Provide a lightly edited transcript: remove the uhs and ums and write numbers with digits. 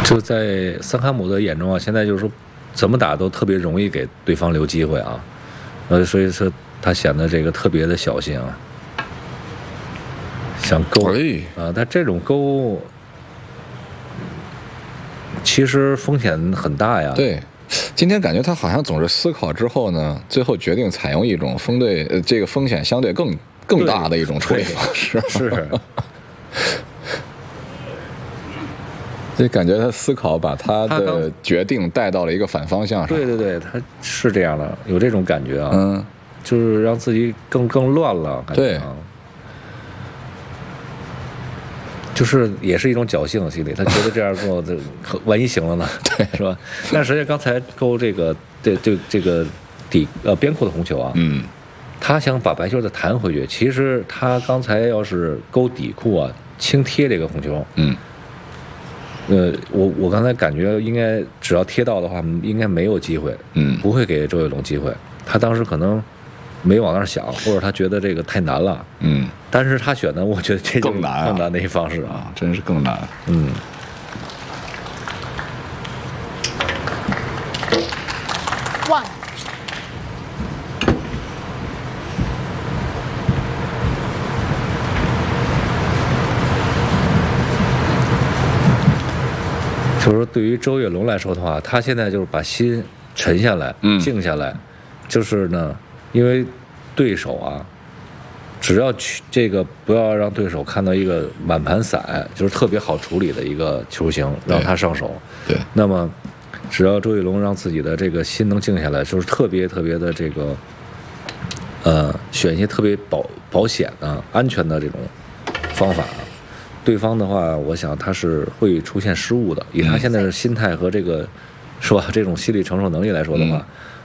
就在桑卡姆的眼中啊，现在就是说怎么打都特别容易给对方留机会啊，所以说他显得这个特别的小心啊，想勾啊，但这种勾其实风险很大呀。 对，今天感觉他好像总是思考之后呢，最后决定采用一种这个风险相对更大的一种处理方式。 是。 就感觉他思考把他的决定带到了一个反方向上。 对对对，他是这样的，有这种感觉啊。就是让自己更乱了，感觉啊。就是也是一种侥幸心理，他觉得这样做，万一行了呢？对，是吧？但实际上刚才勾这个边裤的红球啊，他想把白球再弹回去。其实他刚才要是勾底裤啊，轻贴这个红球，我刚才感觉应该只要贴到的话，应该没有机会，不会给周跃龙机会。他当时可能没往那儿想，或者他觉得这个太难了，但是他选的，我觉得这更难的一方式啊， 真是更难。 One。 就是说，对于周跃龙来说的话，他现在就是把心沉下来，静下来，就是呢，因为对手啊，只要这个不要让对手看到一个满盘散，就是特别好处理的一个球型，让他上手。 对， 那么只要周跃龙让自己的这个心能静下来，就是特别的这个，选一些特别保险的、安全的这种方法。对方的话，我想他是会出现失误的。以他现在的心态和这个，是吧？这种心理承受能力来说的话，